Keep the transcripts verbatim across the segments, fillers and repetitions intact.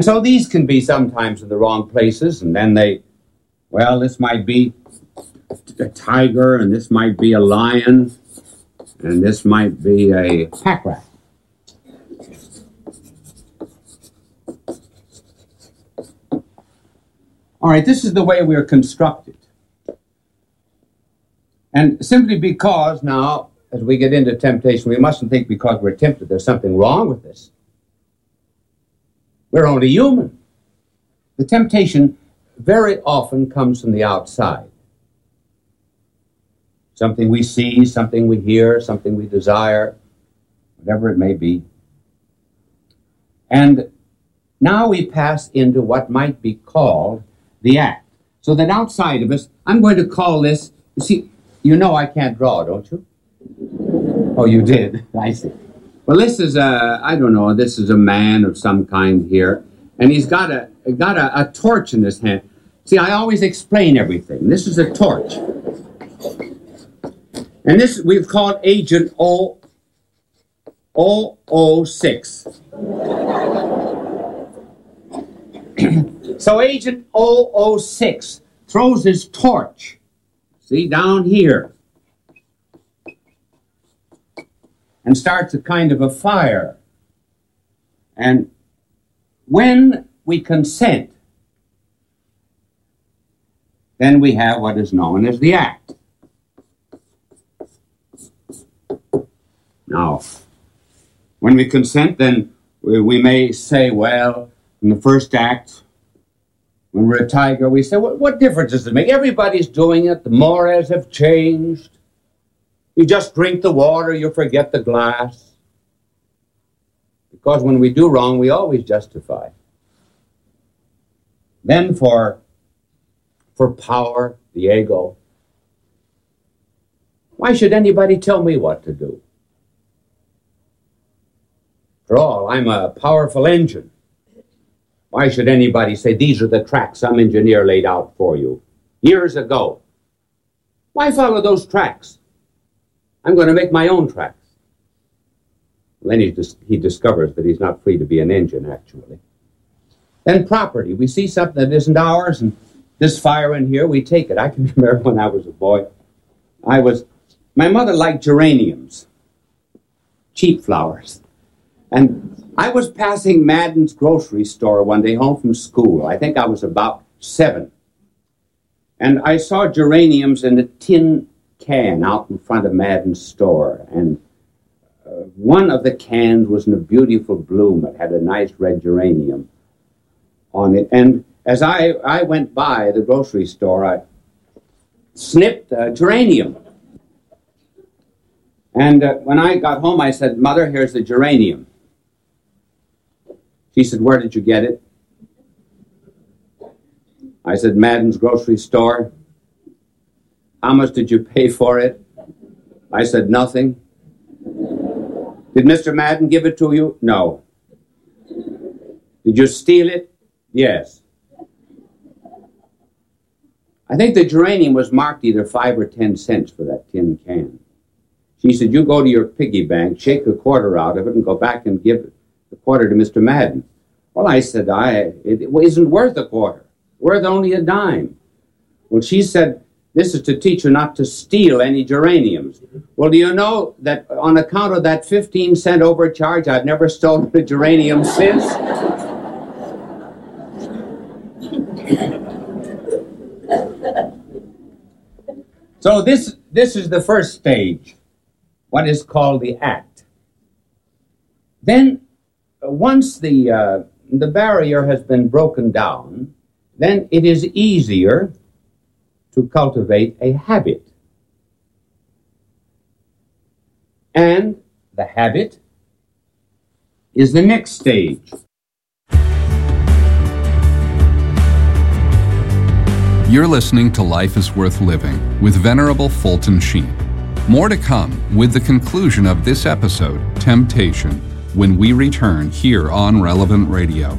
So these can be sometimes in the wrong places, and then they, well, this might be a tiger, and this might be a lion, and this might be a pack rat. All right, this is the way we're constructed. And simply because now, as we get into temptation, we mustn't think because we're tempted there's something wrong with this. We're only human. The temptation very often comes from the outside. Something we see, something we hear, something we desire, whatever it may be. And now we pass into what might be called the act. So that outside of us, I'm going to call this, you see, you know I can't draw, don't you? Oh, you did? I see. Well, this is a, I don't know, this is a man of some kind here, and he's got a got a, a torch in his hand. See, I always explain everything. This is a torch. And this we've called Agent O, O O six. So Agent O O six throws his torch, see, down here, and starts a kind of a fire. And when we consent, then we have what is known as the act. Now, when we consent, then we, we may say, well, in the first act, when we're a tiger, we say, what, what difference does it make? Everybody's doing it. The mores have changed. You just drink the water, you forget the glass. Because when we do wrong, we always justify. Then for, for power, the ego, why should anybody tell me what to do? After all, I'm a powerful engine. Why should anybody say, these are the tracks some engineer laid out for you years ago? Why follow those tracks? I'm going to make my own tracks. Then he, dis- he discovers that he's not free to be an engine, actually. Then property. We see something that isn't ours, and this fire in here, we take it. I can remember when I was a boy, I was, my mother liked geraniums, cheap flowers. And I was passing Madden's grocery store one day home from school. I think I was about seven. And I saw geraniums in a tin can out in front of Madden's store. And uh, one of the cans was in a beautiful bloom. It had a nice red geranium on it. And as I, I went by the grocery store, I snipped a geranium. And uh, when I got home, I said, Mother, here's the geranium. She said, where did you get it? I said, Madden's grocery store. How much did you pay for it? I said, nothing. Did Mister Madden give it to you? No. Did you steal it? Yes. I think the geranium was marked either five or ten cents for that tin can. She said, you go to your piggy bank, shake a quarter out of it, and go back and give the quarter to Mister Madden. Well, I said, I, it isn't worth a quarter, worth only a dime. Well, she said, this is to teach you not to steal any geraniums. Well, do you know that on account of that fifteen cent overcharge, I've never stolen a geranium since? So this, this is the first stage, what is called the act. Then, once the, uh, the barrier has been broken down, then it is easier to cultivate a habit. And the habit is the next stage. You're listening to Life is Worth Living with Venerable Fulton Sheen. More to come with the conclusion of this episode, Temptation, when we return here on Relevant Radio.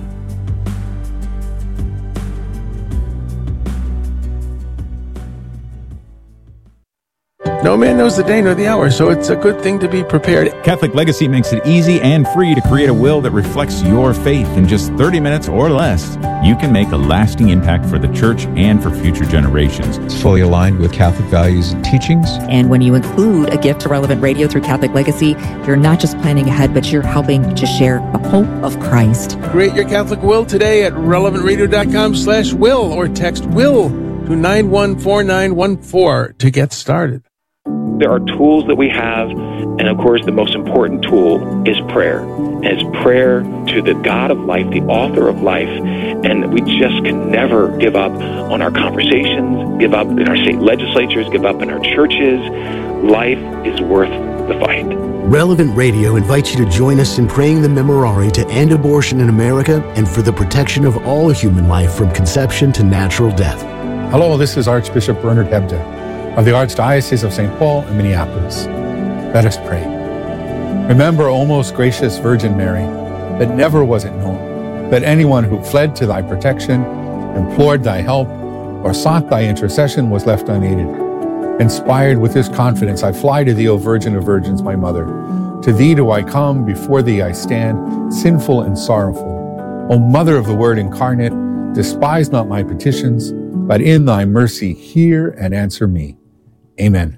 No man knows the day nor the hour, so it's a good thing to be prepared. Catholic Legacy makes it easy and free to create a will that reflects your faith in just thirty minutes or less. You can make a lasting impact for the church and for future generations. It's fully aligned with Catholic values and teachings. And when you include a gift to Relevant Radio through Catholic Legacy, you're not just planning ahead, but you're helping to share the hope of Christ. Create your Catholic will today at relevant radio dot com slash will or text will to nine one four nine one four to get started. There are tools that we have, and of course the most important tool is prayer. And it's prayer to the God of life, the author of life, and we just can never give up on our conversations, give up in our state legislatures, give up in our churches. Life is worth the fight. Relevant Radio invites you to join us in praying the Memorare to end abortion in America and for the protection of all human life from conception to natural death. Hello, this is Archbishop Bernard Hebda of the Archdiocese of Saint Paul in Minneapolis. Let us pray. Remember, O most gracious Virgin Mary, that never was it known that anyone who fled to thy protection, implored thy help, or sought thy intercession was left unaided. Inspired with this confidence, I fly to thee, O Virgin of Virgins, my Mother. To thee do I come, before thee I stand, sinful and sorrowful. O Mother of the Word incarnate, despise not my petitions, but in thy mercy hear and answer me. Amen.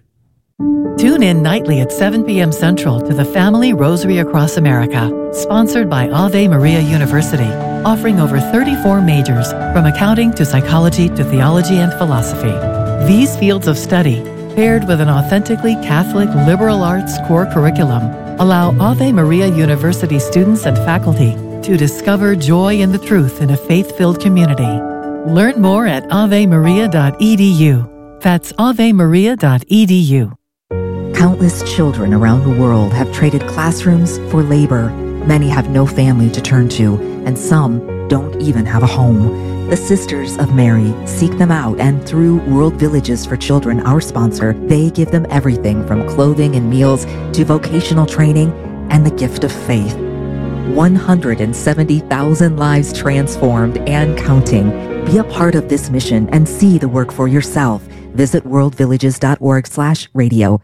Tune in nightly at seven p.m. Central to the Family Rosary Across America, sponsored by Ave Maria University, offering over thirty-four majors, from accounting to psychology to theology and philosophy. These fields of study, paired with an authentically Catholic liberal arts core curriculum, allow Ave Maria University students and faculty to discover joy in the truth in a faith-filled community. Learn more at ave maria dot e d u. That's ave maria dot e d u. Countless children around the world have traded classrooms for labor. Many have no family to turn to, and some don't even have a home. The Sisters of Mary seek them out, and through World Villages for Children, our sponsor, they give them everything from clothing and meals to vocational training and the gift of faith. one hundred seventy thousand lives transformed and counting. Be a part of this mission and see the work for yourself. Visit world villages dot org slash radio.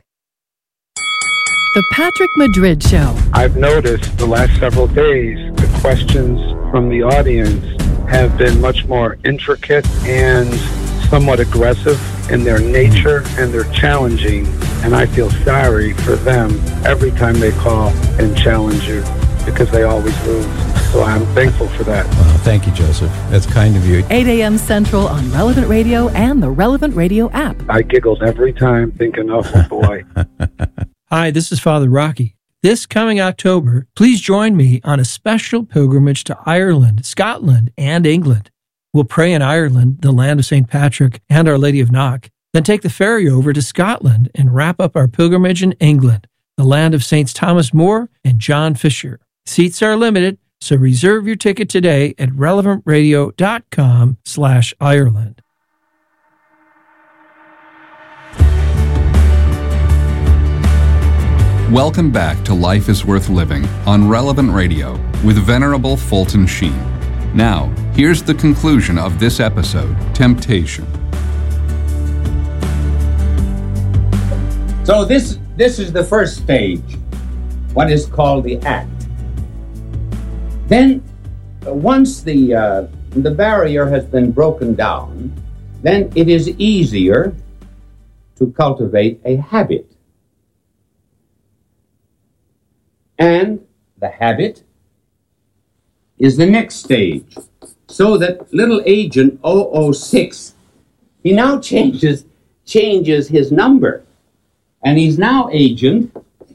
The Patrick Madrid Show. I've noticed the last several days the questions from the audience have been much more intricate and somewhat aggressive in their nature, and they're challenging, and I feel sorry for them every time they call and challenge you, because they always lose. So I'm thankful for that. Well, thank you, Joseph. That's kind of you. eight a.m. Central on Relevant Radio and the Relevant Radio app. I giggled every time thinking, oh boy. Hi, this is Father Rocky. This coming October, please join me on a special pilgrimage to Ireland, Scotland, and England. We'll pray in Ireland, the land of Saint Patrick and Our Lady of Knock, then take the ferry over to Scotland and wrap up our pilgrimage in England, the land of Saints Thomas More and John Fisher. Seats are limited, so reserve your ticket today at relevant radio dot com slash Ireland. Welcome back to Life is Worth Living on Relevant Radio with Venerable Fulton Sheen. Now, here's the conclusion of this episode, Temptation. So this this is the first stage, what is called the act. Then, uh, once the uh, the barrier has been broken down, then it is easier to cultivate a habit. And the habit is the next stage. So that little agent zero zero six, he now changes changes his number. And he's now agent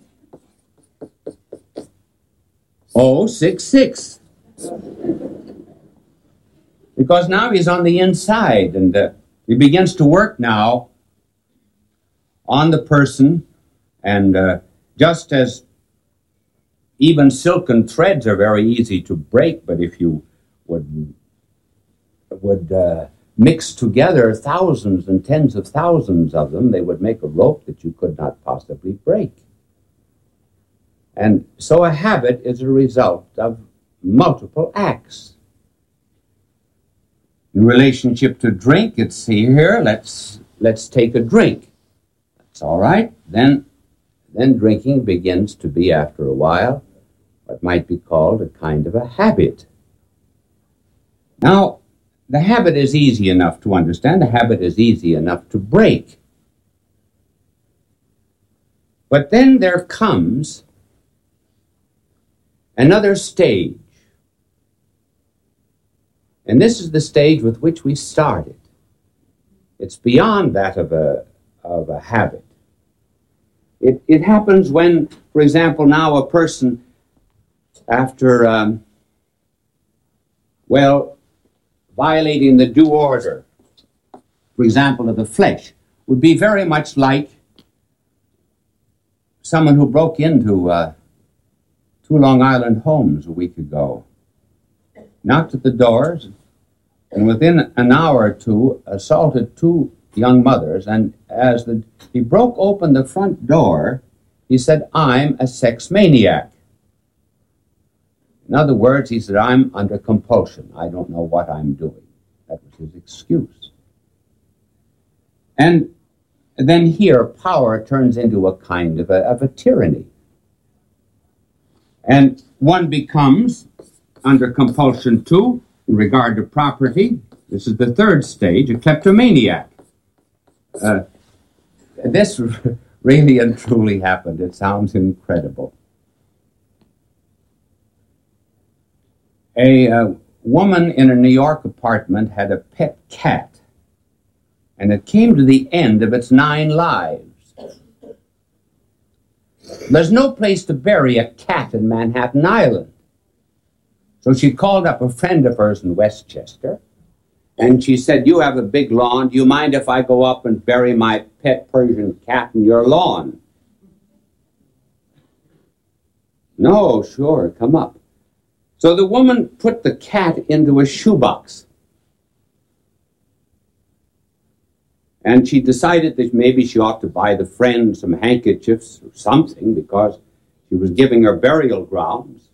zero six six. Because now he's on the inside, and uh, he begins to work now on the person, and uh, just as even silken threads are very easy to break, but if you would would uh, mix together thousands and tens of thousands of them, they would make a rope that you could not possibly break. And so a habit is a result of multiple acts. In relationship to drink, it's here, let's let's take a drink. It's all right. Then, then drinking begins to be, after a while, what might be called a kind of a habit. Now, the habit is easy enough to understand. The habit is easy enough to break. But then there comes another stage. And this is the stage with which we started. It's beyond that of a, of a habit. It, it happens when, for example, now a person, after, um, well, violating the due order, for example, of the flesh, would be very much like someone who broke into uh, two Long Island homes a week ago, knocked at the doors, and within an hour or two assaulted two young mothers. And as the, he broke open the front door, he said, "I'm a sex maniac." In other words, he said, "I'm under compulsion. I don't know what I'm doing." That was his excuse. And then here, power turns into a kind of a, of a tyranny. And one becomes, under compulsion too, in regard to property, this is the third stage, a kleptomaniac. Uh, this really and truly happened. It sounds incredible. A uh, woman in a New York apartment had a pet cat, and it came to the end of its nine lives. There's no place to bury a cat in Manhattan Island. So she called up a friend of hers in Westchester, and she said, "You have a big lawn. Do you mind if I go up and bury my pet Persian cat in your lawn?" "No, sure, come up." So the woman put the cat into a shoebox. And she decided that maybe she ought to buy the friend some handkerchiefs or something because she was giving her burial grounds.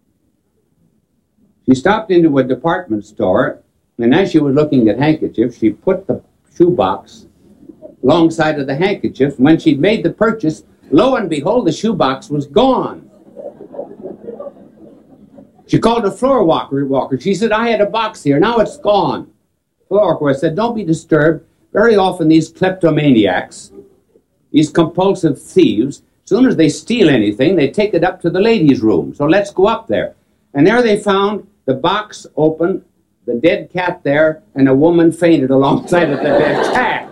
She stopped into a department store, and as she was looking at handkerchiefs, she put the shoebox alongside of the handkerchief. When she'd made the purchase, lo and behold, the shoebox was gone. She called a floor walker. walker. She said, "I had a box here. Now it's gone." Floor walker said, "Don't be disturbed. Very often these kleptomaniacs, these compulsive thieves, as soon as they steal anything, they take it up to the ladies' room. So let's go up there." And there they found the box open, the dead cat there, and a woman fainted alongside of the dead cat.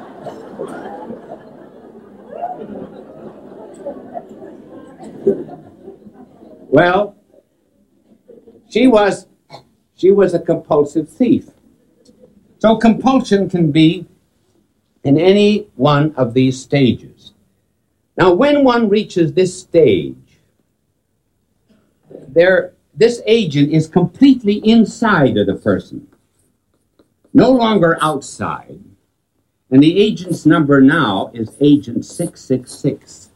Well, she was, she was a compulsive thief. So compulsion can be in any one of these stages. Now, when one reaches this stage, there, this agent is completely inside of the person, no longer outside. And the agent's number now is Agent six six six.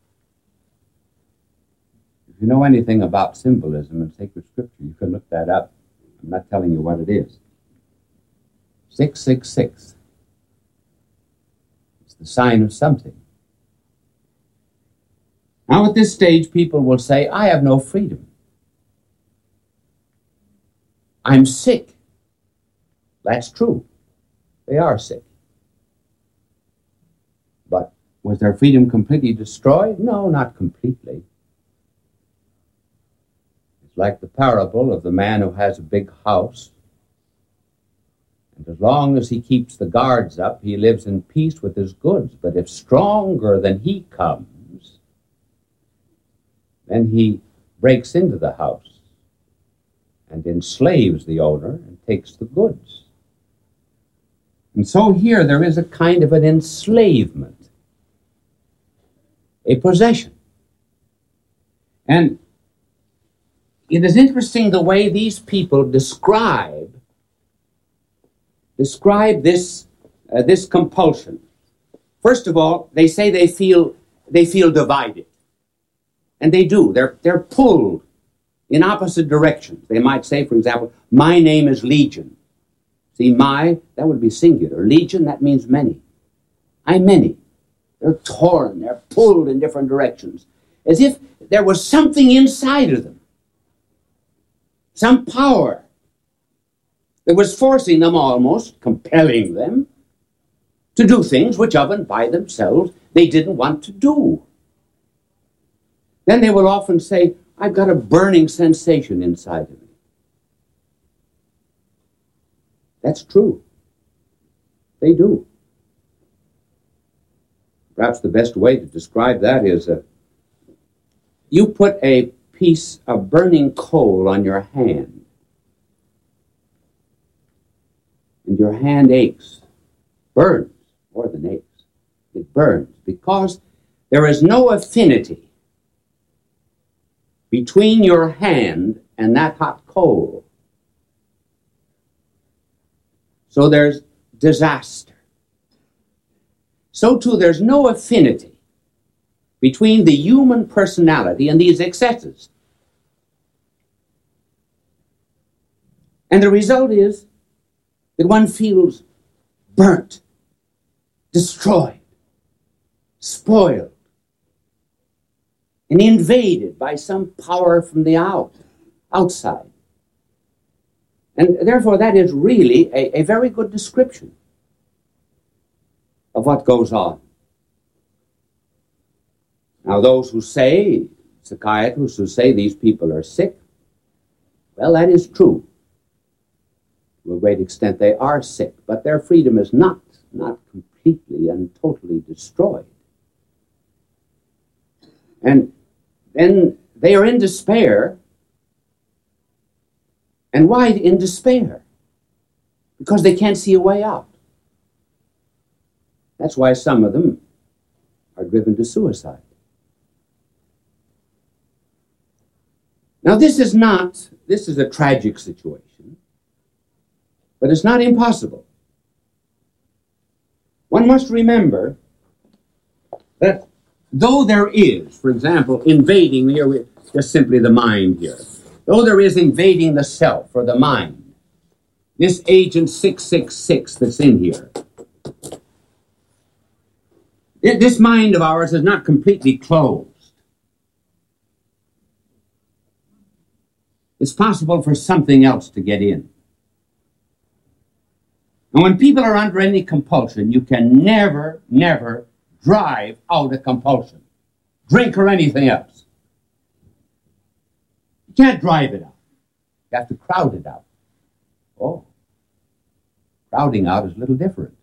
If you know anything about symbolism and sacred scripture, you can look that up. I'm not telling you what it is. six six six. The sign of something. Now at this stage, people will say, "I have no freedom. I'm sick." That's true. They are sick. But was their freedom completely destroyed? No, not completely. It's like the parable of the man who has a big house. And as long as he keeps the guards up, he lives in peace with his goods. But if stronger than he comes, then he breaks into the house and enslaves the owner and takes the goods. And so here there is a kind of an enslavement, a possession. And it is interesting the way these people describe describe this uh, this compulsion. First of all, they say they feel they feel divided, and they do. They're they're pulled in opposite directions. They might say, for example, "My name is Legion." See, my, that would be singular. Legion, that means many. I'm many. They're torn, they're pulled in different directions, as if there was something inside of them, some power that was forcing them, almost compelling them, to do things which of and by themselves they didn't want to do. Then they will often say, I've got a burning sensation inside of me. That's true. They do. Perhaps the best way to describe that is uh, you put a piece of burning coal on your hand, and your hand aches, burns more than aches. It burns because there is no affinity between your hand and that hot coal. So there's disaster. So too, there's no affinity between the human personality and these excesses. And the result is that one feels burnt, destroyed, spoiled, and invaded by some power from the out, outside. And therefore, that is really a, a very good description of what goes on. Now, those who say, psychiatrists who say these people are sick, well, that is true. To a great extent, they are sick, but their freedom is not, not completely and totally destroyed. And then they are in despair. And why in despair? Because they can't see a way out. That's why some of them are driven to suicide. Now, this is not, this is a tragic situation, but it's not impossible. One must remember that though there is, for example, invading, here, just simply the mind here, though there is invading the self or the mind, this agent six six six that's in here, this mind of ours is not completely closed. It's possible for something else to get in. And when people are under any compulsion, you can never, never drive out a compulsion, drink or anything else. You can't drive it out. You have to crowd it out. Oh, crowding out is a little different.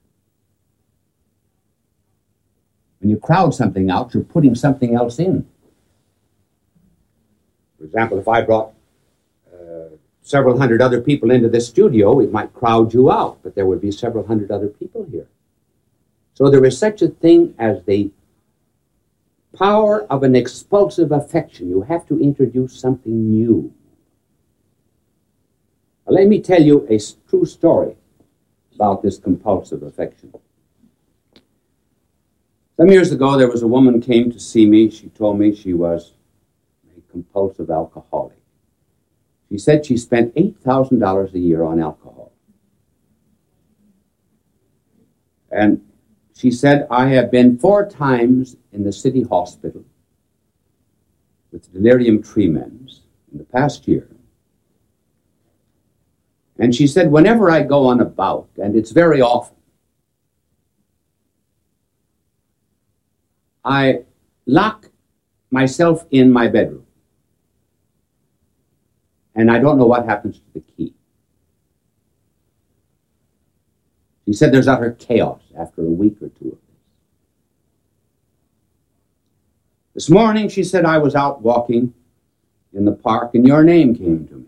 When you crowd something out, you're putting something else in. For example, if I brought uh, several hundred other people into this studio, it might crowd you out, but there would be several hundred other people here. So there is such a thing as the power of an expulsive affection. You have to introduce something new. Now, let me tell you a true story about this compulsive affection. Some years ago, there was a woman came to see me. She told me she was a compulsive alcoholic. She said she spent eight thousand dollars a year on alcohol. And she said, I have been four times in the city hospital with delirium tremens in the past year. And she said, whenever I go on a bout, and it's very often, I lock myself in my bedroom. And I don't know what happens to the key. She said there's utter chaos after a week or two of this. This morning, she said, I was out walking in the park and your name came to me.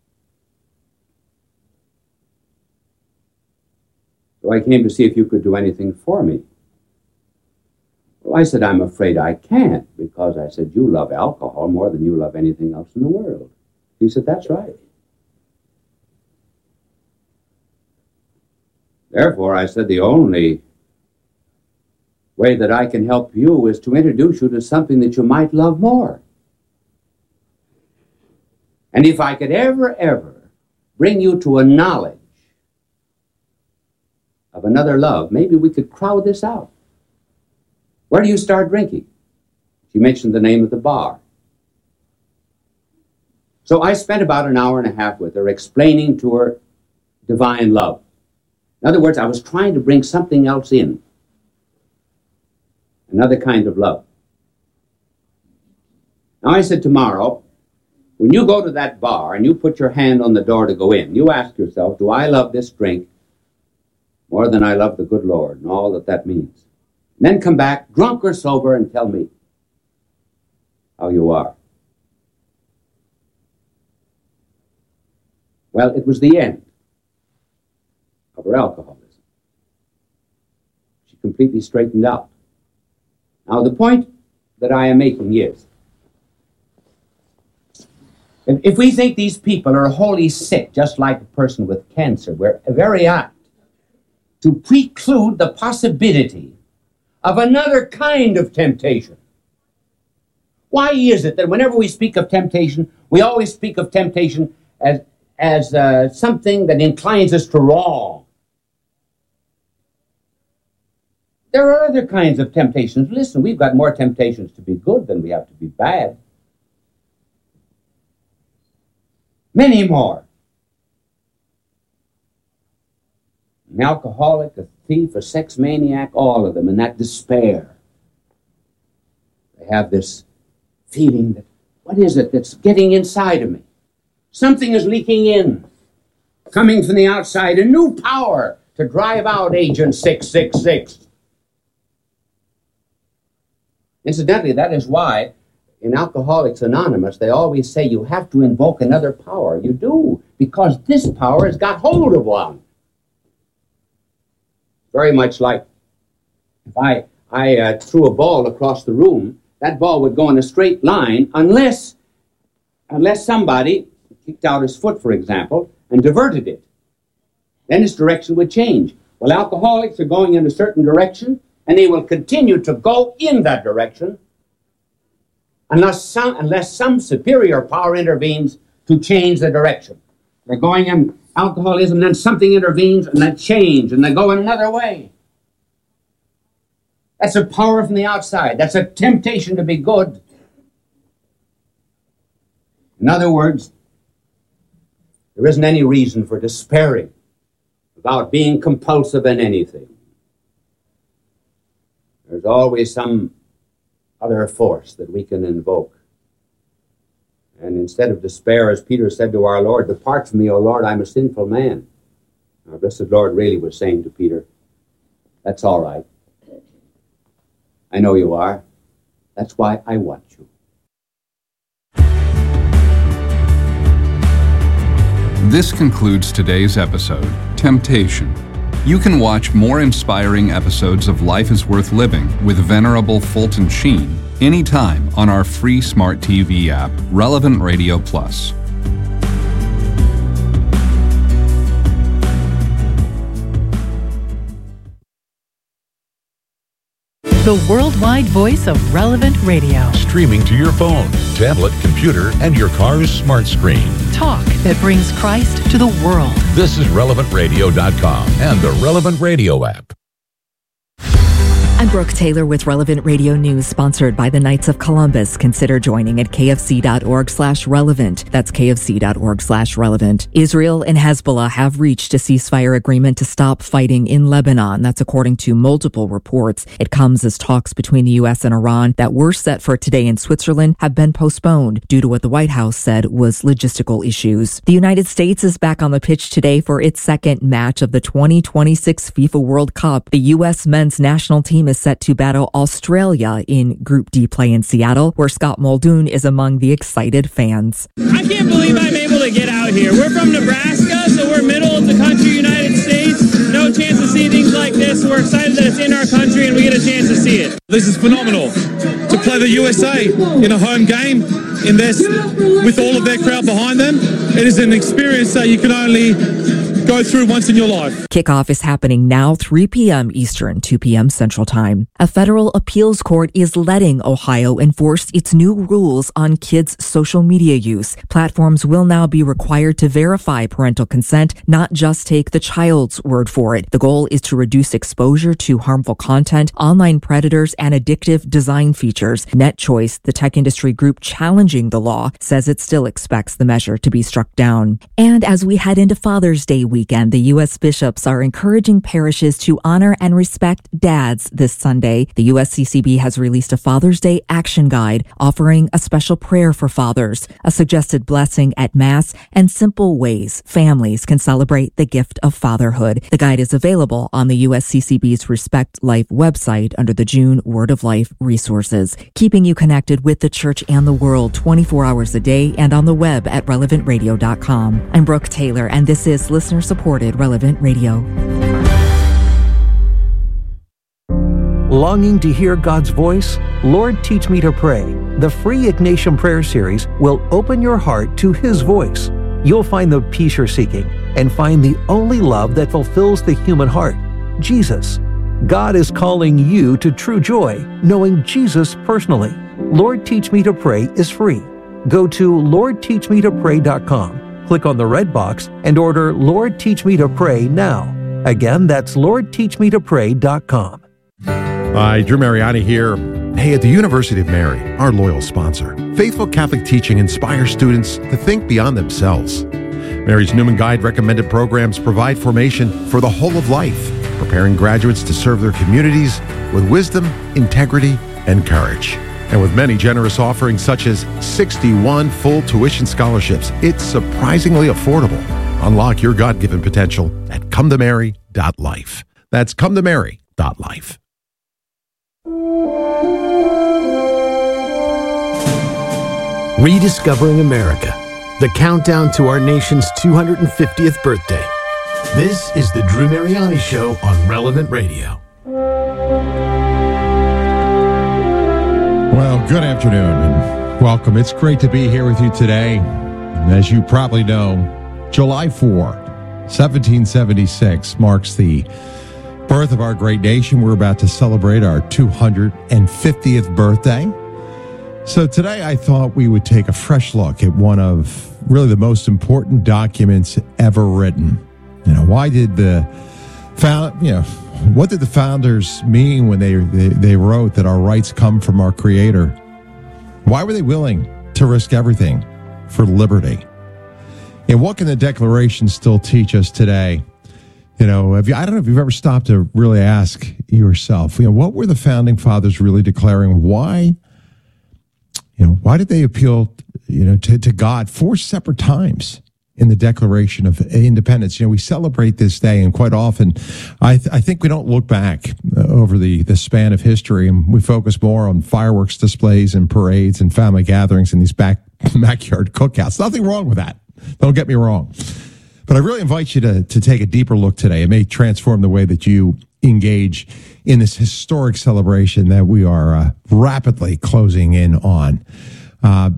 So I came to see if you could do anything for me. Well, I said, I'm afraid I can't, because I said, you love alcohol more than you love anything else in the world. He said, that's right. Therefore, I said, the only way that I can help you is to introduce you to something that you might love more. And if I could ever, ever bring you to a knowledge of another love, maybe we could crowd this out. Where do you start drinking? She mentioned the name of the bar. So I spent about an hour and a half with her explaining to her divine love. In other words, I was trying to bring something else in. Another kind of love. Now I said, tomorrow, when you go to that bar and you put your hand on the door to go in, you ask yourself, do I love this drink more than I love the good Lord and all that that means? And then come back, drunk or sober, and tell me how you are. Well, it was the end of her alcoholism. She completely straightened out. Now, the point that I am making is, if we think these people are wholly sick, just like a person with cancer, we're very apt to preclude the possibility of another kind of temptation. Why is it that whenever we speak of temptation, we always speak of temptation as, as uh, something that inclines us to wrong? There are other kinds of temptations. Listen, we've got more temptations to be good than we have to be bad. Many more. An alcoholic, a thief, a sex maniac, all of them in that despair. They have this feeling that, what is it that's getting inside of me? Something is leaking in, coming from the outside, a new power to drive out Agent six six six. Incidentally, that is why in Alcoholics Anonymous, they always say you have to invoke another power. You do, because this power has got hold of one. Very much like if I, I uh, threw a ball across the room, that ball would go in a straight line unless, unless somebody kicked out his foot, for example, and diverted it. Then its direction would change. Well, alcoholics are going in a certain direction, and they will continue to go in that direction unless some, unless some superior power intervenes to change the direction. They're going in alcoholism, then something intervenes, and they change, and they go in another way. That's a power from the outside. That's a temptation to be good. In other words, there isn't any reason for despairing about being compulsive in anything. There's always some other force that we can invoke. And instead of despair, as Peter said to our Lord, depart from me, O Lord, I'm a sinful man. Our blessed Lord really was saying to Peter, that's all right. I know you are. That's why I want you. This concludes today's episode, Temptation. You can watch more inspiring episodes of Life is Worth Living with Venerable Fulton Sheen anytime on our free smart T V app, Relevant Radio Plus. The worldwide voice of Relevant Radio. Streaming to your phone, tablet, computer, and your car's smart screen. Talk that brings Christ to the world. This is relevant radio dot com and the Relevant Radio app. I'm Brooke Taylor with Relevant Radio News, sponsored by the Knights of Columbus. Consider joining at kfc.org slash relevant. That's kfc.org slash relevant. Israel and Hezbollah have reached a ceasefire agreement to stop fighting in Lebanon. That's according to multiple reports. It comes as talks between the U S and Iran that were set for today in Switzerland have been postponed due to what the White House said was logistical issues. The United States is back on the pitch today for its second match of the twenty twenty-six FIFA World Cup. The U S men's national team is set to battle Australia in Group D play in Seattle, where Scott Muldoon is among the excited fans. I can't believe I'm able to get out here. We're from Nebraska, so we're middle of the country, United States. No chance to see things like this. We're excited that it's in our country and we get a chance to see it. This is phenomenal. To play the U S A in a home game in this with all of their crowd behind them, it is an experience that you can only go through once in your life. Kickoff is happening now, three p.m. Eastern, two p.m. Central Time. A federal appeals court is letting Ohio enforce its new rules on kids' social media use. Platforms will now be required to verify parental consent, not just take the child's word for it. The goal is to reduce exposure to harmful content, online predators, and addictive design features. NetChoice, the tech industry group challenging the law, says it still expects the measure to be struck down. And as we head into Father's Day weekend, the U S bishops are encouraging parishes to honor and respect dads this Sunday. The U S C C B has released a Father's Day action guide offering a special prayer for fathers, a suggested blessing at Mass, and simple ways families can celebrate the gift of fatherhood. The guide is available on the U S C C B's Respect Life website under the June Word of Life resources, keeping you connected with the church and the world twenty-four hours a day and on the web at relevant radio dot com. I'm Brooke Taylor, and this is listener-supported Relevant Radio. Longing to hear God's voice? Lord, Teach Me to Pray. The free Ignatian Prayer Series will open your heart to His voice. You'll find the peace you're seeking and find the only love that fulfills the human heart, Jesus. God is calling you to true joy, knowing Jesus personally. Lord, Teach Me to Pray is free. Go to lord teach me to pray dot com. Click on the red box and order Lord Teach Me to Pray now. Again, that's lord teach me to pray dot com. Hi, Drew Mariani here. Hey, at the University of Mary, our loyal sponsor, faithful Catholic teaching inspires students to think beyond themselves. Mary's Newman Guide recommended programs provide formation for the whole of life, preparing graduates to serve their communities with wisdom, integrity, and courage. And with many generous offerings such as sixty-one full tuition scholarships, it's surprisingly affordable. Unlock your God-given potential at come to mary dot life. That's come to mary dot life. Rediscovering America, the countdown to our nation's two hundred fiftieth birthday. This is the Drew Mariani Show on Relevant Radio. Well, good afternoon and welcome. It's great to be here with you today. As you probably know, July fourth, seventeen seventy-six marks the birth of our great nation. We're about to celebrate our two hundred fiftieth birthday. So today I thought we would take a fresh look at one of really the most important documents ever written. You know, why did the found, you know, what did the founders mean when they, they, they wrote that our rights come from our Creator? Why were they willing to risk everything for liberty? And what can the Declaration still teach us today? You know, have you, I don't know if you've ever stopped to really ask yourself, you know, what were the founding fathers really declaring? Why, you know, why did they appeal, you know, to, to God four separate times in the Declaration of Independence? You know, we celebrate this day, and quite often, I, th- I think we don't look back over the, the span of history, and we focus more on fireworks displays and parades and family gatherings and these back backyard cookouts. Nothing wrong with that. Don't get me wrong. But I really invite you to, to take a deeper look today. It may transform the way that you engage in this historic celebration that we are uh, rapidly closing in on. Uh,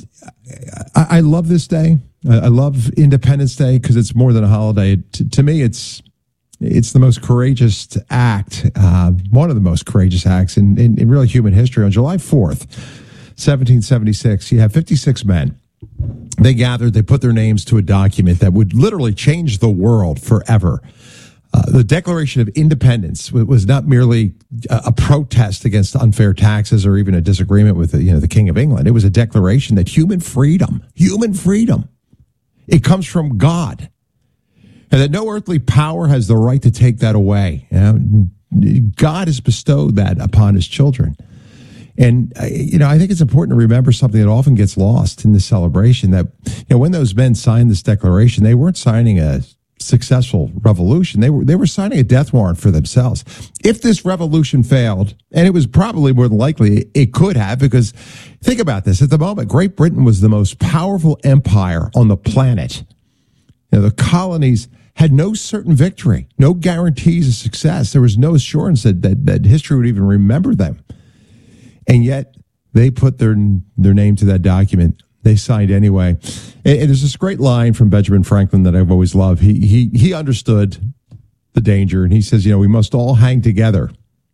I, I love this day. I love Independence Day because it's more than a holiday. T- to me, it's it's the most courageous act, uh, one of the most courageous acts in, in, in really human history. On July fourth, seventeen seventy-six, you have fifty-six men. They gathered, they put their names to a document that would literally change the world forever. Uh, the Declaration of Independence was not merely a, a protest against unfair taxes or even a disagreement with the, you know, the King of England. It was a declaration that human freedom, human freedom, it comes from God, and that no earthly power has the right to take that away. You know, God has bestowed that upon his children. And, uh, you know, I think it's important to remember something that often gets lost in this celebration, that, you know, when those men signed this declaration, they weren't signing a successful revolution. They were, they were signing a death warrant for themselves. If this revolution failed, and it was probably more than likely it could have, because think about this, at the moment, Great Britain was the most powerful empire on the planet. You know, the colonies had no certain victory, no guarantees of success. There was no assurance that, that, that history would even remember them. And yet they put their their name to that document They signed anyway. And, and there's this great line from Benjamin Franklin that I've always loved. He, he, he understood the danger, and he says, you know, we must all hang together,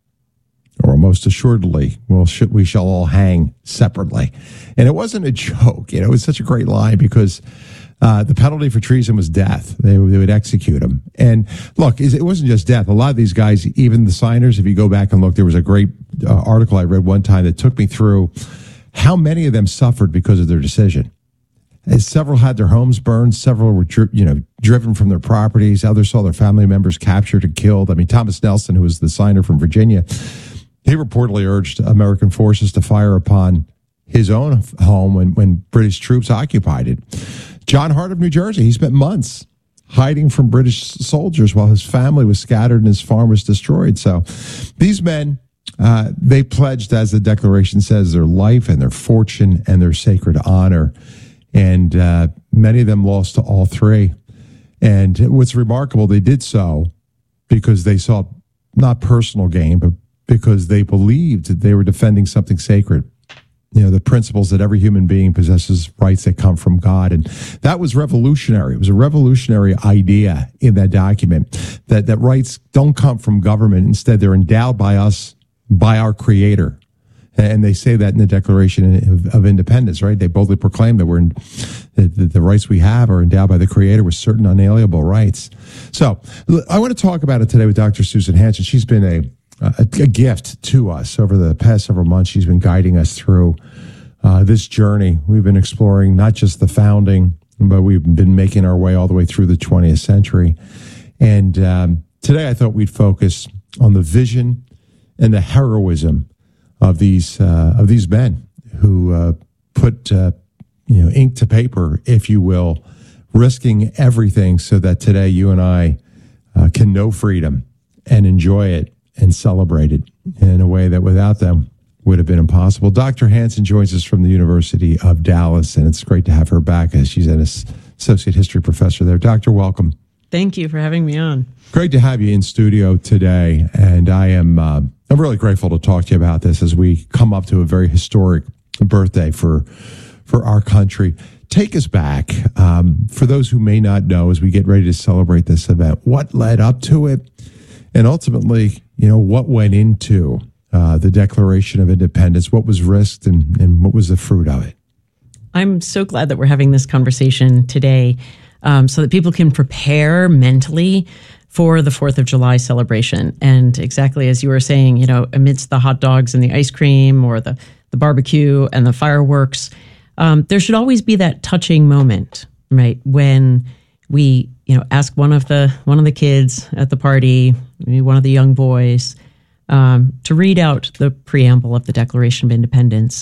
or most assuredly, we'll sh- we shall all hang separately. And it wasn't a joke. You know, it was such a great line because uh, the penalty for treason was death. They, they would execute him. And look, it wasn't just death. A lot of these guys, even the signers, if you go back and look, there was a great uh, article I read one time that took me through how many of them suffered because of their decision. And several had their homes burned. Several were, dri- you know, driven from their properties. Others saw their family members captured and killed. I mean, Thomas Nelson, who was the signer from Virginia, he reportedly urged American forces to fire upon his own home when, when British troops occupied it. John Hart of New Jersey, he spent months hiding from British soldiers while his family was scattered and his farm was destroyed. So these men, uh, they pledged, as the Declaration says, their life and their fortune and their sacred honor. And uh, many of them lost to all three. And what's remarkable, they did so because they saw not personal gain, but because they believed that they were defending something sacred. You know, the principles that every human being possesses rights that come from God. And that was revolutionary. It was a revolutionary idea in that document, that, that rights don't come from government. Instead, they're endowed by us, by our Creator. And they say that in the Declaration of, of Independence, right? They boldly proclaim that we're in, that the, the rights we have are endowed by the Creator with certain unalienable rights. So I want to talk about it today with Doctor Susan Hansen. She's been a, a, a gift to us over the past several months. She's been guiding us through uh, this journey. We've been exploring not just the founding, but we've been making our way all the way through the twentieth century. And um, today I thought we'd focus on the vision and the heroism of these uh, of these men who uh, put uh, you know ink to paper, if you will, risking everything so that today you and I uh, can know freedom and enjoy it and celebrate it in a way that without them would have been impossible. Doctor Hansen joins us from the University of Dallas, and it's great to have her back as she's an associate history professor there. Doctor, welcome. Thank you for having me on. Great to have you in studio today, and I am uh, I'm really grateful to talk to you about this as we come up to a very historic birthday for for our country. Take us back, um, for those who may not know, as we get ready to celebrate this event, what led up to it, and ultimately, you know, what went into uh, the Declaration of Independence, what was risked, and, and what was the fruit of it. I'm so glad that we're having this conversation today, um, so that people can prepare mentally for the fourth of July celebration. And exactly as you were saying, you know, amidst the hot dogs and the ice cream or the, the barbecue and the fireworks, um, there should always be that touching moment, right? When we, you know, ask one of the one of the kids at the party, maybe one of the young boys, um, to read out the preamble of the Declaration of Independence.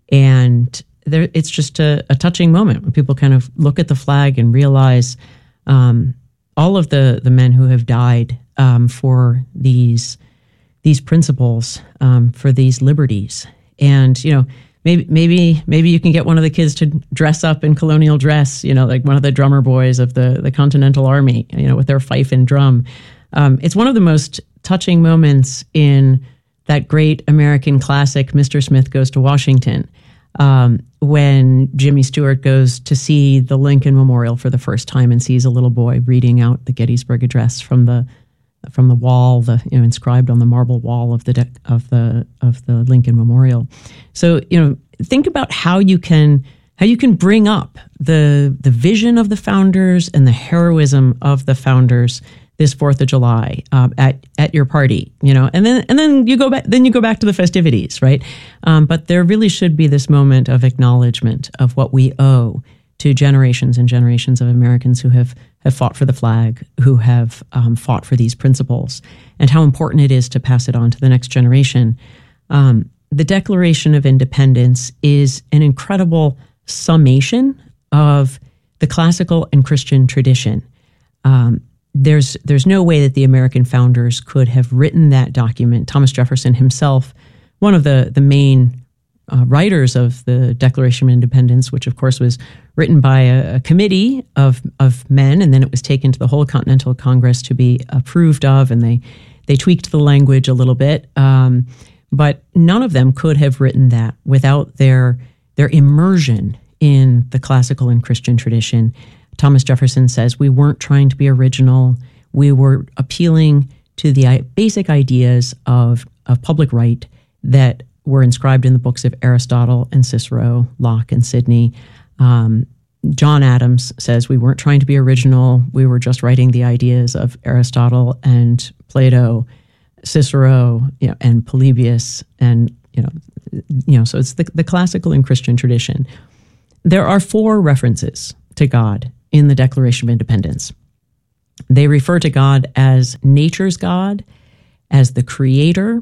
And there, it's just a, a touching moment when people kind of look at the flag and realize um, all of the, the men who have died um, for these these principles, um, for these liberties. And, you know, maybe maybe maybe you can get one of the kids to dress up in colonial dress, you know, like one of the drummer boys of the, the Continental Army, you know, with their fife and drum. Um, it's one of the most touching moments in that great American classic, Mister Smith Goes to Washington, um, when Jimmy Stewart goes to see the Lincoln Memorial for the first time and sees a little boy reading out the Gettysburg Address from the from the wall, the you know inscribed on the marble wall of the de- of the of the Lincoln Memorial. So you know, think about how you can how you can bring up the the vision of the founders and the heroism of the founders this Fourth of July um, at at your party, you know, and then and then you go back then you go back to the festivities, right? Um, but there really should be this moment of acknowledgement of what we owe to generations and generations of Americans who have have fought for the flag, who have um, fought for these principles, and how important it is to pass it on to the next generation. Um, the Declaration of Independence is an incredible summation of the classical and Christian tradition. Um, There's there's no way that the American founders could have written that document. Thomas Jefferson himself, one of the, the main uh, writers of the Declaration of Independence, which of course was written by a, a committee of of men, and then it was taken to the whole Continental Congress to be approved of, and they, they tweaked the language a little bit. Um, but none of them could have written that without their their immersion in the classical and Christian tradition. Thomas Jefferson says we weren't trying to be original. We were appealing to the basic ideas of, of public right that were inscribed in the books of Aristotle and Cicero, Locke and Sidney. Um, John Adams says we weren't trying to be original. We were just writing the ideas of Aristotle and Plato, Cicero, you know, and Polybius, and you know, you know. So it's the, the classical and Christian tradition. There are four references to God in the Declaration of Independence. They refer to God as nature's God, as the creator,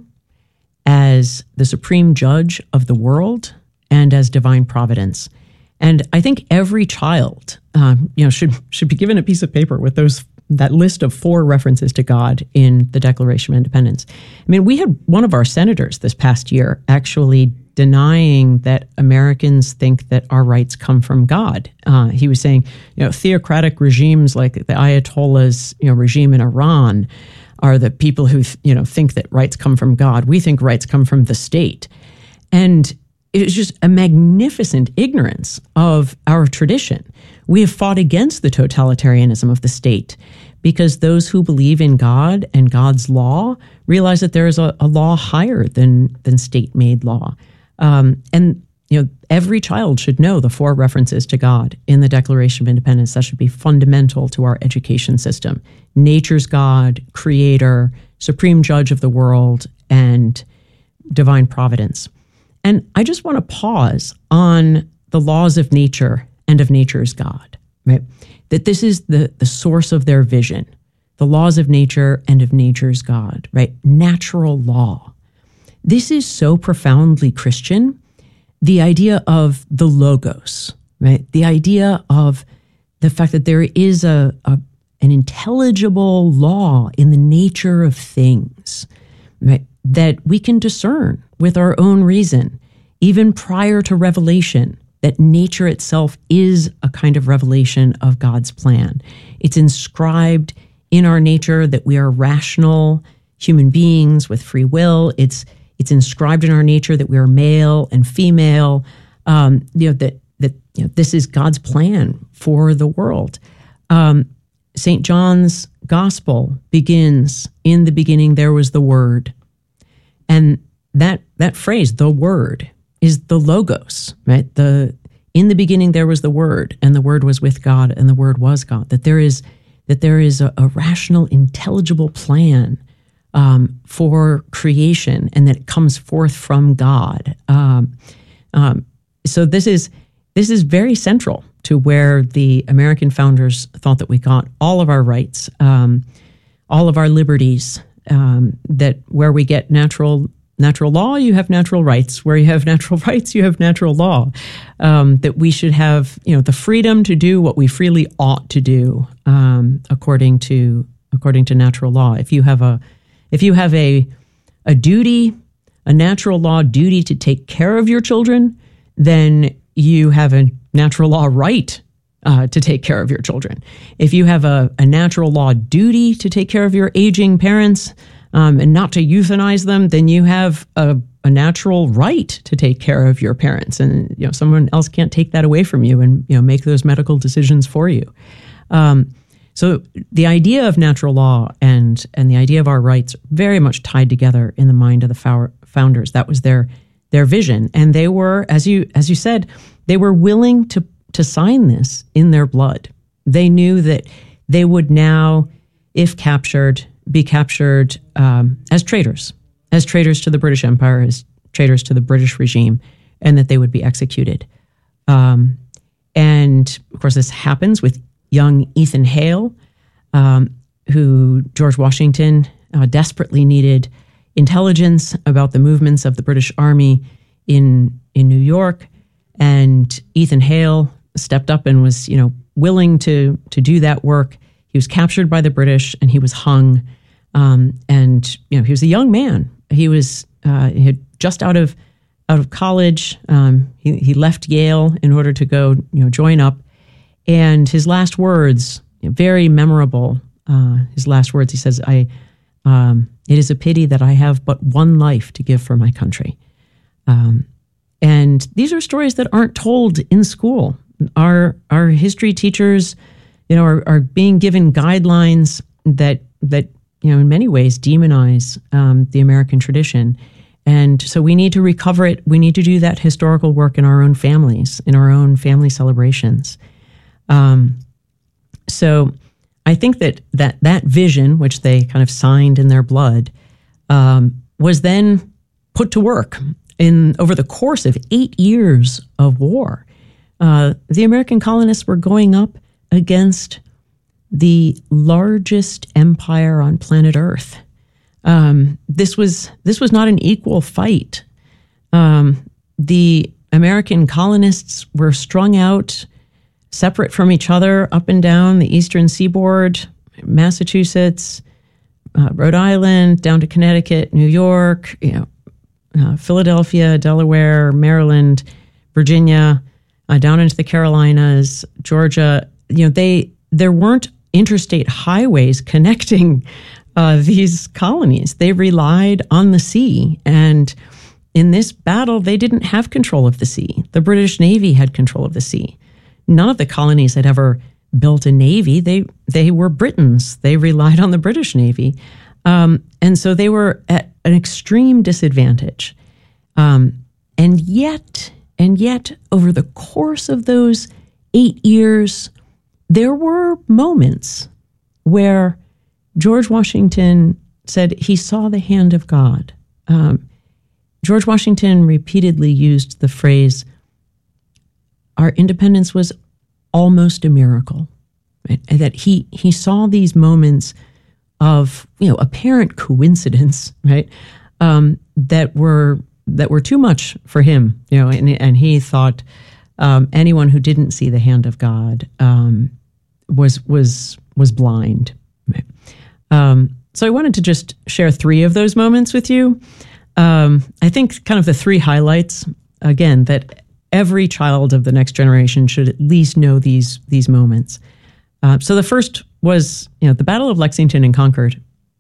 as the supreme judge of the world, and as divine providence. And I think every child, um, you know, should should be given a piece of paper with those that list of four references to God in the Declaration of Independence. I mean, we had one of our senators this past year actually denying that Americans think that our rights come from God. Uh, he was saying, you know, theocratic regimes like the Ayatollah's, you know, regime in Iran are the people who, you know, think that rights come from God. We think rights come from the state. And it is just a magnificent ignorance of our tradition. We have fought against the totalitarianism of the state because those who believe in God and God's law realize that there is a, a law higher than, than state-made law. Um, and, you know, every child should know the four references to God in the Declaration of Independence. That should be fundamental to our education system. Nature's God, creator, supreme judge of the world, and divine providence. And I just want to pause on the laws of nature and of nature's God, right? That this is the, the source of their vision, the laws of nature and of nature's God, right? Natural law. This is so profoundly Christian. The idea of the logos, right? The idea of the fact that there is a, a an intelligible law in the nature of things, right? That we can discern with our own reason, even prior to revelation, that nature itself is a kind of revelation of God's plan. It's inscribed in our nature that we are rational human beings with free will. It's it's inscribed in our nature that we are male and female. Um, you know that that you know this is God's plan for the world. Um, Saint John's Gospel begins, "In the beginning there was the Word," and that that phrase, "the Word," is the logos, right? The in the beginning there was the Word, and the Word was with God, and the Word was God. That there is that there is a, a rational, intelligible plan um, for creation, and that it comes forth from God. Um, um, so this is this is very central to where the American founders thought that we got all of our rights, um, all of our liberties. Um, that where we get natural. Natural law, you have natural rights. Where you have natural rights, you have natural law. Um, that we should have, you know, the freedom to do what we freely ought to do, um, according to according to natural law. If you have a, if you have a, a duty, a natural law duty to take care of your children, then you have a natural law right uh, to take care of your children. If you have a, a natural law duty to take care of your aging parents, Um, and not to euthanize them, then you have a, a natural right to take care of your parents, and you know someone else can't take that away from you and you know make those medical decisions for you. Um, so the idea of natural law and and the idea of our rights very much tied together in the mind of the founders. That was their their vision, and they were, as you as you said, they were willing to to sign this in their blood. They knew that they would now, if captured, be captured um, as traitors, as traitors to the British Empire, as traitors to the British regime, and that they would be executed. Um, and of course, this happens with young Ethan Hale, um, who George Washington uh, desperately needed intelligence about the movements of the British Army in in New York, and Ethan Hale stepped up and was, you know, willing to to do that work. He was captured by the British and he was hung. Um, and you know, he was a young man. He was uh, he had just out of out of college. Um, he he left Yale in order to go, you know, join up. And his last words, very memorable. Uh, his last words, he says, "I um, it is a pity that I have but one life to give for my country." Um, and these are stories that aren't told in school. Our our history teachers, you know, are, are being given guidelines that that you know in many ways demonize um, the American tradition, and so we need to recover it. We need to do that historical work in our own families, in our own family celebrations. Um, so I think that that that vision, which they kind of signed in their blood, um, was then put to work in over the course of eight years of war. Uh, the American colonists were going up against the largest empire on planet Earth. Um, this was this was not an equal fight. Um, the American colonists were strung out, separate from each other, up and down the eastern seaboard, Massachusetts, uh, Rhode Island, down to Connecticut, New York, you know, uh, Philadelphia, Delaware, Maryland, Virginia, uh, down into the Carolinas, Georgia. You know, they there weren't interstate highways connecting uh, these colonies. They relied on the sea, and in this battle, they didn't have control of the sea. The British Navy had control of the sea. None of the colonies had ever built a navy. They they were Britons. They relied on the British Navy. Um, and so they were at an extreme disadvantage. Um, and yet, and yet, over the course of those eight years, there were moments where George Washington said he saw the hand of God. Um, George Washington repeatedly used the phrase, our independence was almost a miracle, right? And that he he saw these moments of, you know, apparent coincidence, right? Um, that were that were too much for him, you know, and and he thought um, anyone who didn't see the hand of God um, was was was blind. Right? Um, so I wanted to just share three of those moments with you. Um, I think kind of the three highlights, again, that every child of the next generation should at least know these these moments. Uh, so the first was, you know, the Battle of Lexington and Concord,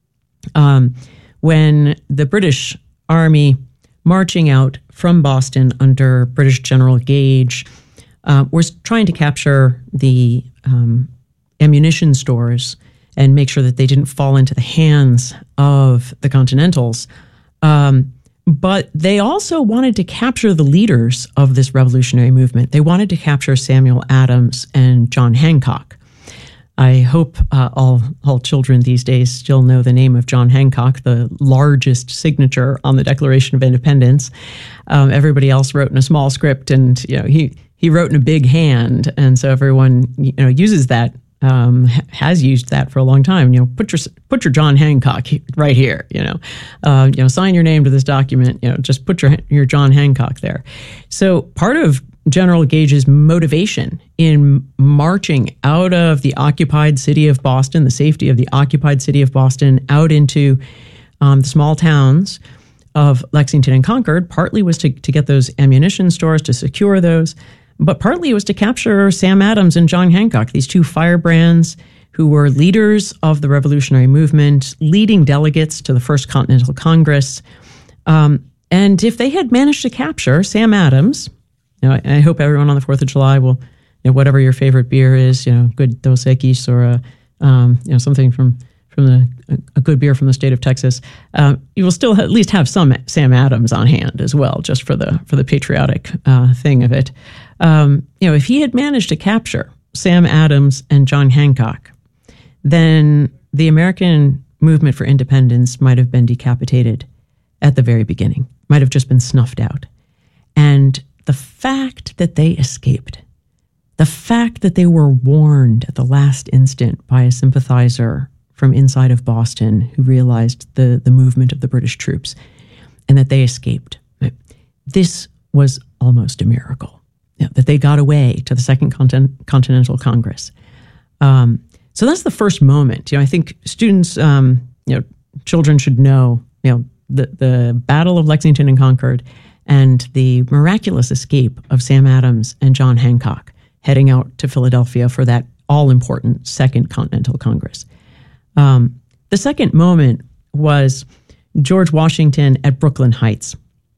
um, when the British Army marching out from Boston under British General Gage uh, was trying to capture the um, ammunition stores and make sure that they didn't fall into the hands of the Continentals. Um, But they also wanted to capture the leaders of this revolutionary movement. They wanted to capture Samuel Adams and John Hancock. I hope uh, all all children these days still know the name of John Hancock, the largest signature on the Declaration of Independence. Um, everybody else wrote in a small script, and you know he he wrote in a big hand, and so everyone you know uses that. Um, has used that for a long time. You know, put your put your John Hancock right here. You know, uh, you know, sign your name to this document. You know, just put your your John Hancock there. So part of General Gage's motivation in marching out of the occupied city of Boston, the safety of the occupied city of Boston, out into um, the small towns of Lexington and Concord, partly was to to get those ammunition stores, to secure those. But partly it was to capture Sam Adams and John Hancock, these two firebrands who were leaders of the revolutionary movement, leading delegates to the First Continental Congress. Um, and if they had managed to capture Sam Adams, you know, I, I hope everyone on the fourth of July will, you know, whatever your favorite beer is, you know, good Dos Equis or a, um, you know, something from from the a, a good beer from the state of Texas, uh, you will still at least have some Sam Adams on hand as well, just for the for the patriotic uh, thing of it. Um, you know, if he had managed to capture Sam Adams and John Hancock, then the American movement for independence might have been decapitated at the very beginning, might have just been snuffed out. And the fact that they escaped, the fact that they were warned at the last instant by a sympathizer from inside of Boston who realized the, the movement of the British troops and that they escaped, this was almost a miracle. You know, that they got away to the Second Contin- Continental Congress. Um, so that's the first moment. You know, I think students, um, you know, children should know, you know, the the Battle of Lexington and Concord and the miraculous escape of Sam Adams and John Hancock heading out to Philadelphia for that all-important Second Continental Congress. Um, the second moment was George Washington at Brooklyn Heights.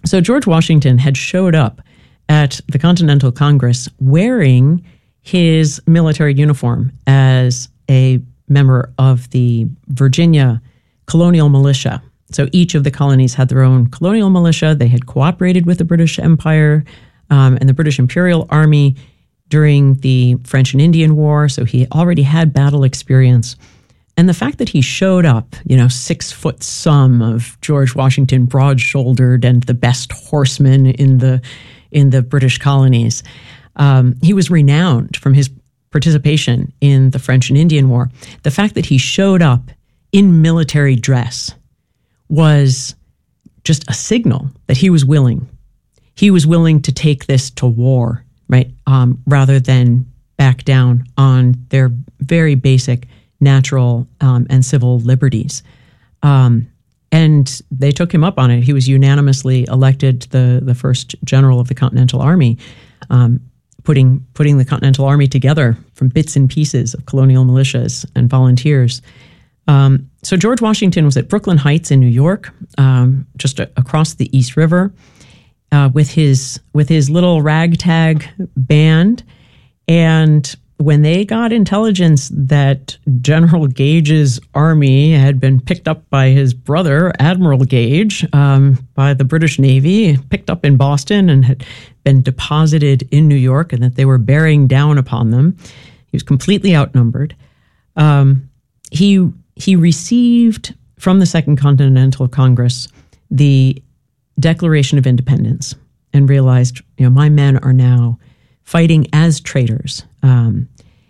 So George Washington had showed up at the Continental Congress wearing his military uniform as a member of the Virginia colonial militia. So each of the colonies had their own colonial militia. They had cooperated with the British Empire um, and the British Imperial Army during the French and Indian War. So he already had battle experience. And the fact that he showed up, you know, six foot some of George Washington, broad-shouldered and the best horseman in the in the British colonies, um, he was renowned from his participation in the French and Indian War. The fact that he showed up in military dress was just a signal that he was willing. He was willing to take this to war, right, um, rather than back down on their very basic natural um, and civil liberties. Um, and they took him up on it. He was unanimously elected the, the first general of the Continental Army, um, putting putting the Continental Army together from bits and pieces of colonial militias and volunteers. Um, so George Washington was at Brooklyn Heights in New York, um, just a, across the East River, uh, with his with his little ragtag band. And when they got intelligence that General Gage's army had been picked up by his brother, Admiral Gage, um, by the British Navy, picked up in Boston and had been deposited in New York, and that they were bearing down upon them, he was completely outnumbered. Um, he he received from the Second Continental Congress the Declaration of Independence and realized, you know, my men are now fighting as traitors. Um,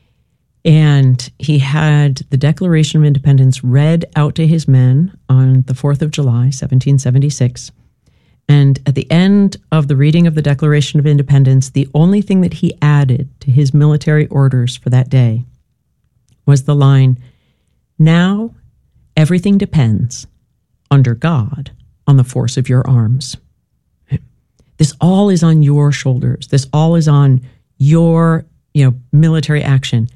and he had the Declaration of Independence read out to his men on the fourth of July, seventeen seventy-six. And at the end of the reading of the Declaration of Independence, the only thing that he added to his military orders for that day was the line, "Now everything depends, under God, on the force of your arms." This all is on your shoulders. This all is on your, you know, military action.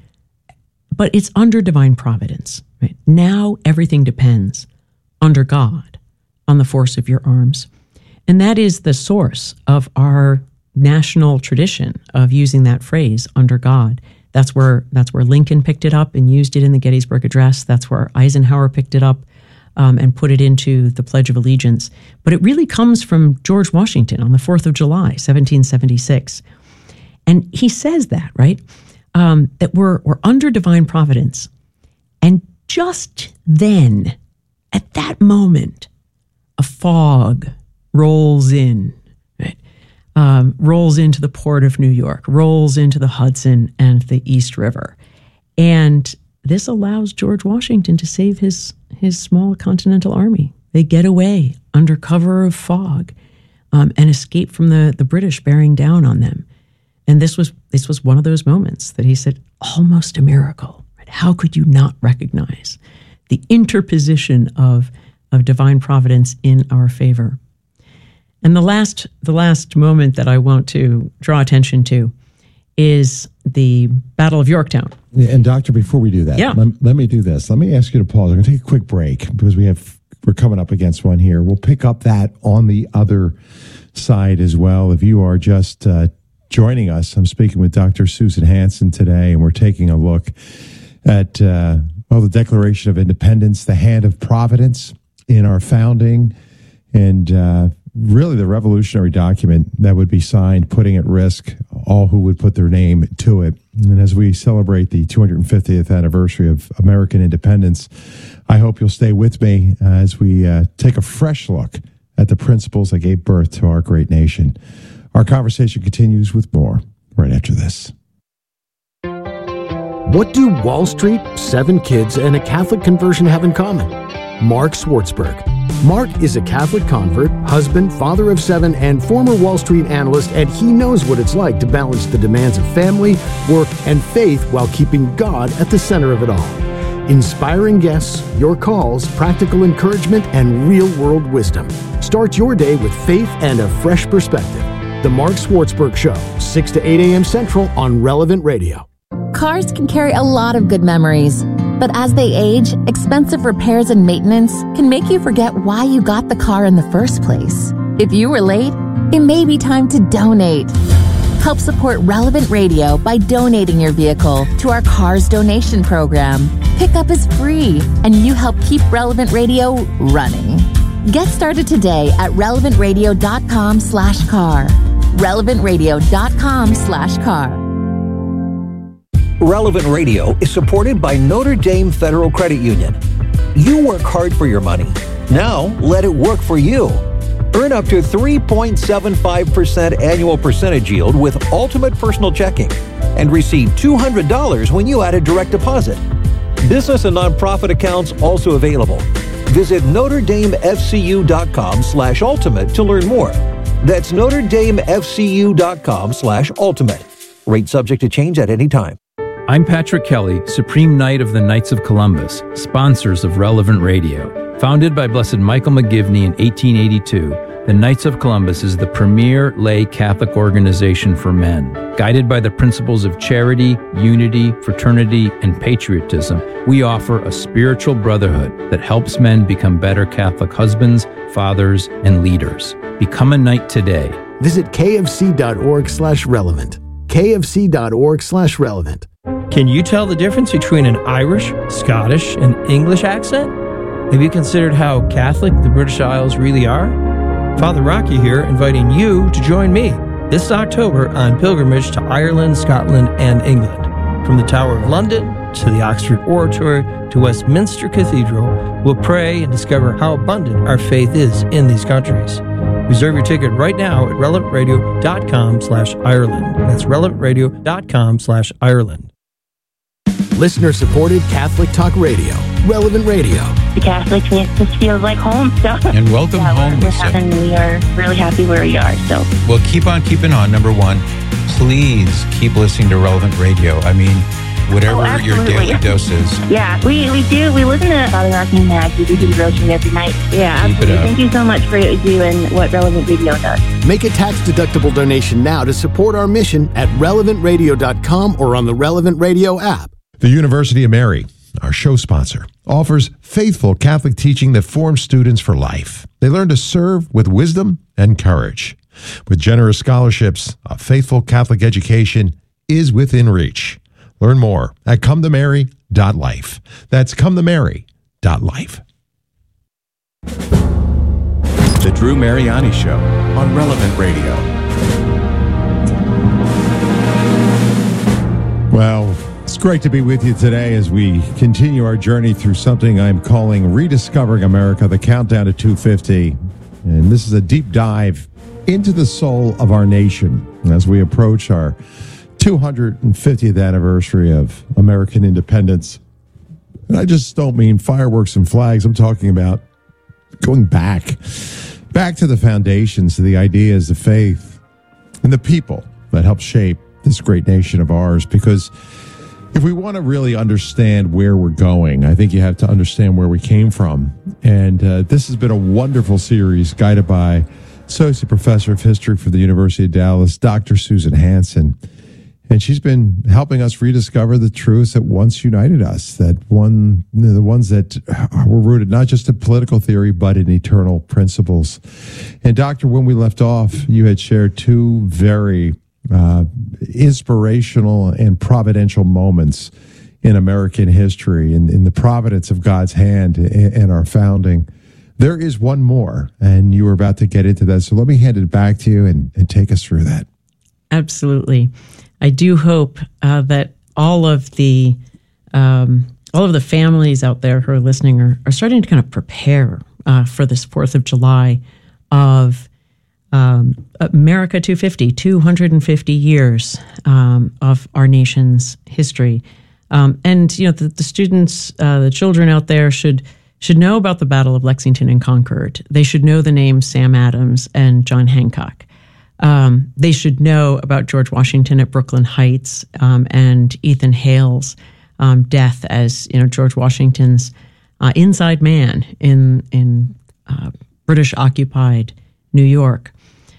But it's under divine providence. Right? Now everything depends, under God, on the force of your arms. And that is the source of our national tradition of using that phrase, under God. That's where that's where Lincoln picked it up and used it in the Gettysburg Address. That's where Eisenhower picked it up um, and put it into the Pledge of Allegiance. But it really comes from George Washington on the fourth of July, seventeen seventy-six. And he says that, right, um, that we're, we're under divine providence. And just then, at that moment, a fog rolls in, right? Um, rolls into the port of New York, rolls into the Hudson and the East River. And this allows George Washington to save his, his small Continental Army. They get away under cover of fog um, and escape from the, the British bearing down on them. And this was this was one of those moments that he said, almost a miracle. Right? How could you not recognize the interposition of, of divine providence in our favor? And the last the last moment that I want to draw attention to is the Battle of Yorktown. And Doctor, before we do that, yeah. let, let me do this. Let me ask you to pause. I'm going to take a quick break because we have we're coming up against one here. We'll pick up that on the other side as well. If you are just uh, joining us, I'm speaking with Doctor Susan Hansen today, and we're taking a look at uh, well, the Declaration of Independence, the hand of providence in our founding, and uh, really the revolutionary document that would be signed, putting at risk all who would put their name to it. And as we celebrate the two hundred fiftieth anniversary of American independence, I hope you'll stay with me uh, as we uh, take a fresh look at the principles that gave birth to our great nation. Our conversation continues with more right after this. What do Wall Street, seven kids, and a Catholic conversion have in common? Mark Swartzberg. Mark is a Catholic convert, husband, father of seven, and former Wall Street analyst, and he knows what it's like to balance the demands of family, work, and faith while keeping God at the center of it all. Inspiring guests, your calls, practical encouragement, and real-world wisdom. Start your day with faith and a fresh perspective. The Mark Swartzberg Show, six to eight a.m. Central on Relevant Radio. Cars can carry a lot of good memories, but as they age, expensive repairs and maintenance can make you forget why you got the car in the first place. If you were late, it may be time to donate. Help support Relevant Radio by donating your vehicle to our Cars donation program. Pickup is free, and you help keep Relevant Radio running. Get started today at relevantradio.com slash car. relevantradio.com slash car. Relevant Radio is supported by Notre Dame Federal Credit Union. You work hard for your money. Now let it work for you. Earn up to three point seven five percent annual percentage yield with Ultimate Personal Checking and receive two hundred dollars when you add a direct deposit. Business and nonprofit accounts also available. Visit NotreDameFCU.com slash ultimate to learn more. That's NotreDameFCU.com slash ultimate. Rate subject to change at any time. I'm Patrick Kelly, Supreme Knight of the Knights of Columbus, sponsors of Relevant Radio. Founded by Blessed Michael McGivney in eighteen eighty-two, the Knights of Columbus is the premier lay Catholic organization for men. Guided by the principles of charity, unity, fraternity, and patriotism, we offer a spiritual brotherhood that helps men become better Catholic husbands, fathers, and leaders. Become a knight today. Visit kfc.org slash relevant. kfc.org slash relevant. Can you tell the difference between an Irish, Scottish, and English accent? Have you considered how Catholic the British Isles really are? Father Rocky here, inviting you to join me this October on pilgrimage to Ireland, Scotland, and England. From the Tower of London to the Oxford Oratory to Westminster Cathedral, we'll pray and discover how abundant our faith is in these countries. Reserve your ticket right now at relevantradio.com slash Ireland. That's relevantradio.com slash Ireland. Listener-supported Catholic Talk Radio. Relevant Radio. The Catholic faith just feels like home. So. And welcome yeah, home, we're, Lisa. having, we are really happy where we are. So. Well, keep on keeping on, number one. Please keep listening to Relevant Radio. I mean, whatever oh, your daily dose is. Yeah, we, we do. We listen to Father Rocky and Mag. We do the rosary every night. Yeah, keep absolutely. Thank you so much for what you do and what Relevant Radio does. Make a tax-deductible donation now to support our mission at relevant radio dot com or on the Relevant Radio app. The University of Mary, our show sponsor, offers faithful Catholic teaching that forms students for life. They learn to serve with wisdom and courage. With generous scholarships, a faithful Catholic education is within reach. Learn more at come to mary dot life. That's come to mary dot life. The Drew Mariani Show on Relevant Radio. Well, it's great to be with you today as we continue our journey through something I'm calling Rediscovering America, the Countdown to two fifty. And this is a deep dive into the soul of our nation as we approach our two hundred fiftieth anniversary of American independence. And I just don't mean fireworks and flags. I'm talking about going back, back to the foundations, to the ideas, the faith, and the people that helped shape this great nation of ours. Because if we want to really understand where we're going, I think you have to understand where we came from. And uh, this has been a wonderful series guided by Associate Professor of History for the University of Dallas, Doctor Susan Hansen. And she's been helping us rediscover the truths that once united us, that one, the ones that were rooted not just in political theory, but in eternal principles. And Doctor, when we left off, you had shared two very uh, inspirational and providential moments in American history, in, in the providence of God's hand in, in our founding. There is one more, and you were about to get into that. So let me hand it back to you and, and take us through that. Absolutely. I do hope uh, that all of the um, all of the families out there who are listening are, are starting to kind of prepare uh, for this fourth of July of um, America two fifty, two hundred fifty years um, of our nation's history. Um, and, you know, the, the students, uh, the children out there should should know about the Battle of Lexington and Concord. They should know the names Sam Adams and John Hancock. Um, they should know about George Washington at Brooklyn Heights um, and Ethan Hale's um, death as, you know, George Washington's uh, inside man in in uh, British occupied New York.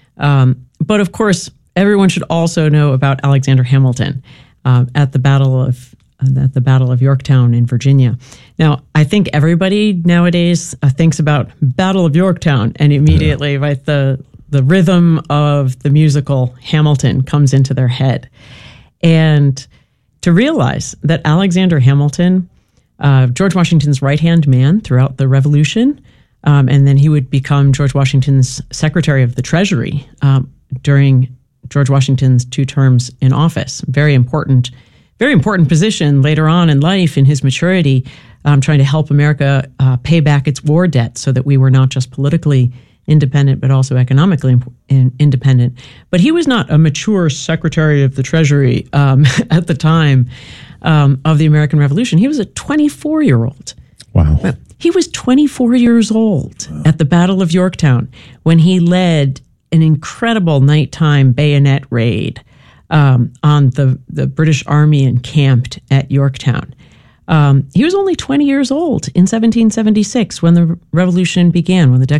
Um, but of course, everyone should also know about Alexander Hamilton uh, at the Battle of at the Battle of Yorktown in Virginia. Now, I think everybody nowadays uh, thinks about Battle of Yorktown, and immediately, yeah. right, the the rhythm of the musical Hamilton comes into their head. And to realize that Alexander Hamilton, uh, George Washington's right-hand man throughout the Revolution, um, and then he would become George Washington's Secretary of the Treasury um, during George Washington's two terms in office. Very important, very important position later on in life in his maturity, um, trying to help America uh, pay back its war debt so that we were not just politically independent, but also economically in, independent. But he was not a mature Secretary of the Treasury um, at the time um, of the American Revolution. He was a twenty-four-year-old. Wow. He was twenty-four years old wow. at the Battle of Yorktown when he led an incredible nighttime bayonet raid um, on the, the British Army encamped at Yorktown. Um, he was only twenty years old in seventeen seventy-six when the revolution began, when the